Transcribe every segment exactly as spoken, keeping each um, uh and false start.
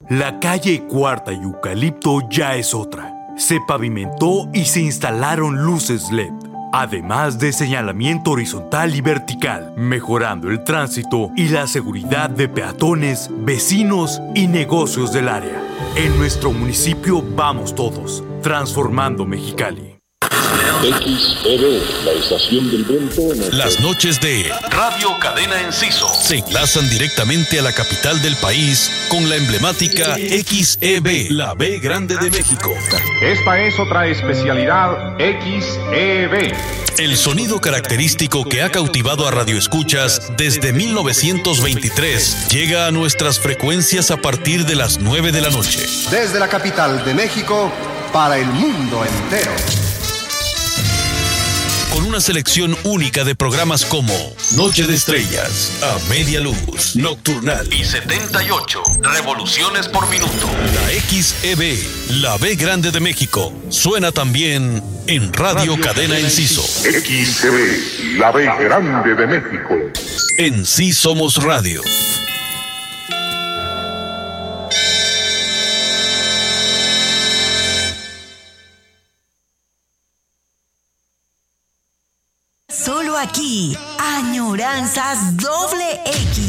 La calle Cuarta y Eucalipto ya es otra. Se pavimentó y se instalaron luces L E D, además de señalamiento horizontal y vertical, mejorando el tránsito y la seguridad de peatones, vecinos y negocios del área. En nuestro municipio vamos todos, transformando Mexicali. X E B, la estación del viento. Las noches de Radio Cadena Enciso se enlazan directamente a la capital del país con la emblemática X E B, la B grande de México. Esta es otra especialidad X E B. El sonido característico que ha cautivado a radioescuchas desde mil novecientos veintitrés llega a nuestras frecuencias a partir de las nueve de la noche. Desde la capital de México para el mundo entero. Con una selección única de programas como Noche de Estrellas, A Media Luz, Nocturnal y setenta y ocho Revoluciones por Minuto. La X E B, la B grande de México, suena también en Radio, Radio Cadena Enciso. X E B, la B grande de México. En Sí Somos Radio. Solo aquí, Añoranzas Doble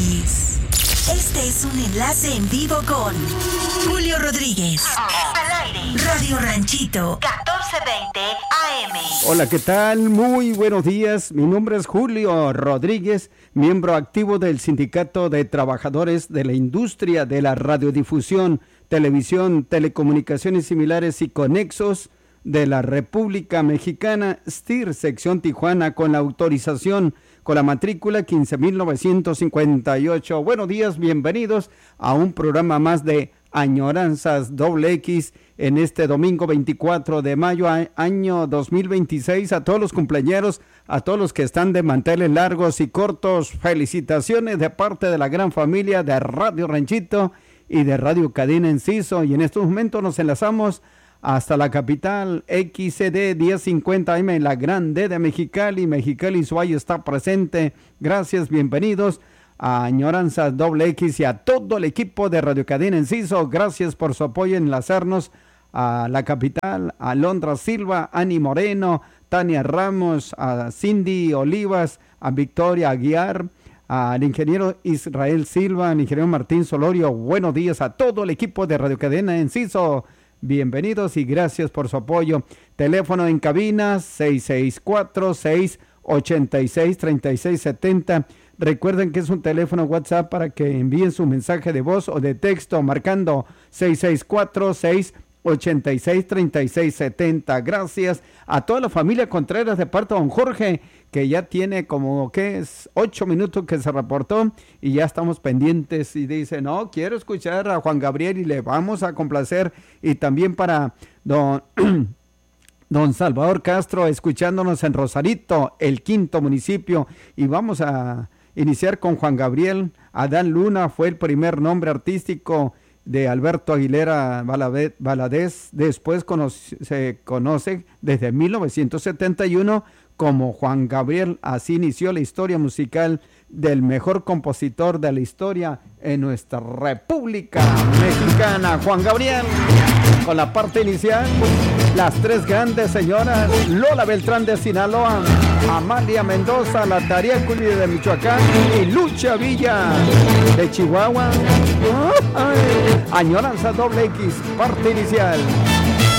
X. Este es un enlace en vivo con Julio Rodríguez. Al aire, Radio Ranchito, catorce veinte A M. Hola, ¿qué tal? Muy buenos días. Mi nombre es Julio Rodríguez, miembro activo del Sindicato de Trabajadores de la Industria de la Radiodifusión, Televisión, Telecomunicaciones Similares y Conexos de la República Mexicana, S T I R, sección Tijuana, con la autorización, con la matrícula quince mil novecientos cincuenta y ocho. Buenos días, bienvenidos a un programa más de Añoranzas Doble X en este domingo veinticuatro de mayo, año dos mil veintiséis. A todos los cumpleañeros, a todos los que están de manteles largos y cortos, felicitaciones de parte de la gran familia de Radio Ranchito y de Radio Cadena Enciso. Y en estos momentos nos enlazamos hasta la capital, X E D diez cincuenta A M, la grande de Mexicali. Mexicali Suay está presente. Gracias, bienvenidos a Añoranzas Doble X y a todo el equipo de Radio Cadena Enciso. Gracias por su apoyo en enlazarnos a la capital, a Alondra Silva, Ani Moreno, Tania Ramos, a Cindy Olivas, a Victoria Aguiar, al ingeniero Israel Silva, al ingeniero Martín Solorio. Buenos días a todo el equipo de Radio Cadena Enciso. Bienvenidos y gracias por su apoyo. Teléfono en cabina seis seis cuatro, seis ocho seis, tres seis siete cero. Recuerden que es un teléfono WhatsApp para que envíen su mensaje de voz o de texto marcando seis seis cuatro, seis ocho seis, tres seis siete cero. Gracias a toda la familia Contreras de parte de don Jorge, que ya tiene como que es ocho minutos que se reportó y ya estamos pendientes y dice, no, quiero escuchar a Juan Gabriel y le vamos a complacer. Y también para don, don Salvador Castro, escuchándonos en Rosarito, el quinto municipio. Y vamos a iniciar con Juan Gabriel. Adán Luna fue el primer nombre artístico de Alberto Aguilera Valadez. Después conoce, se conoce desde mil novecientos setenta y uno como Juan Gabriel. Así inició la historia musical del mejor compositor de la historia en nuestra República Mexicana, Juan Gabriel. Con la parte inicial, las tres grandes señoras: Lola Beltrán de Sinaloa, Amalia Mendoza, la Tariaculi de Michoacán y Lucha Villa de Chihuahua. Añoranza Doble X, parte inicial.